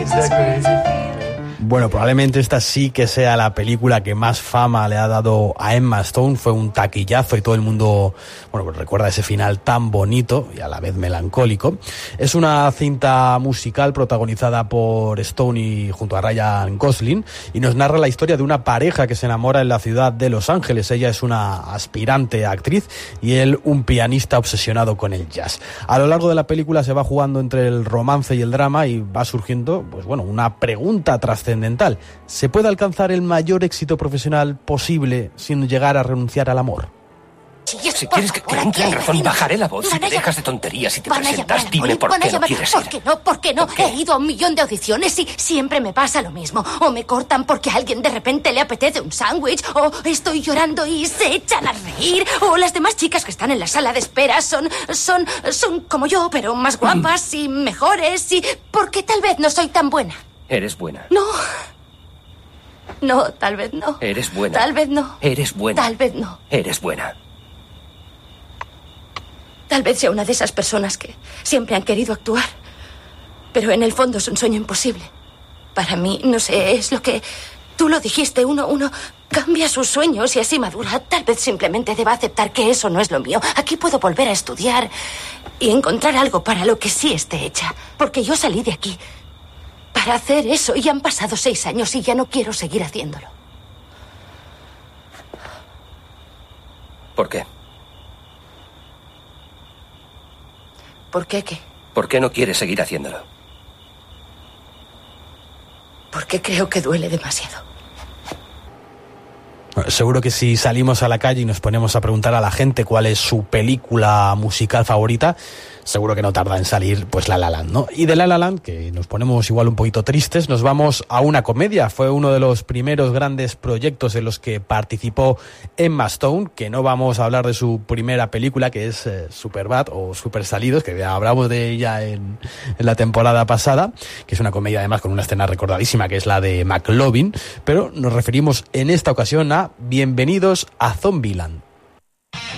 Bueno, probablemente esta sí que sea la película que más fama le ha dado a Emma Stone. Fue un taquillazo y todo el mundo, bueno, pues recuerda ese final tan bonito y a la vez melancólico. Es una cinta musical protagonizada por Stone y junto a Ryan Gosling y nos narra la historia de una pareja que se enamora en la ciudad de Los Ángeles. Ella es una aspirante actriz y él un pianista obsesionado con el jazz. A lo largo de la película se va jugando entre el romance y el drama y va surgiendo, pues bueno, una pregunta trascendental. ¿Se puede alcanzar el mayor éxito profesional posible sin llegar a renunciar al amor? Si quieres que entre en razón, bajaré la voz. Si te dejas de tonterías y te presentas, dime por qué no quieres ir. ¿Por qué no? He ido a 1.000.000 de audiciones y siempre me pasa lo mismo. O me cortan porque a alguien de repente le apetece un sándwich, o estoy llorando y se echan a reír, o las demás chicas que están en la sala de espera son como yo, pero más guapas y mejores y... porque tal vez no soy tan buena. Eres buena. No, tal vez no. Eres buena. Tal vez no. Eres buena. Tal vez no. Eres buena. Tal vez sea una de esas personas que siempre han querido actuar, pero en el fondo es un sueño imposible. Para mí, no sé, es lo que... Tú lo dijiste, uno cambia sus sueños y así madura. Tal vez simplemente deba aceptar que eso no es lo mío. Aquí puedo volver a estudiar y encontrar algo para lo que sí esté hecha. Porque yo salí de aquí para hacer eso y han pasado 6 años y ya no quiero seguir haciéndolo. ¿Por qué? ¿Por qué qué? ¿Por qué no quieres seguir haciéndolo? Porque creo que duele demasiado. Bueno, seguro que si salimos a la calle y nos ponemos a preguntar a la gente cuál es su película musical favorita, seguro que no tarda en salir pues La La Land, ¿no? Y de La La Land, que nos ponemos igual un poquito tristes, nos vamos a una comedia. Fue uno de los primeros grandes proyectos en los que participó Emma Stone, que no vamos a hablar de su primera película, que es Superbad o Super Salidos, que ya hablamos de ella en la temporada pasada, que es una comedia además con una escena recordadísima, que es la de McLovin, pero nos referimos en esta ocasión a Bienvenidos a Zombieland.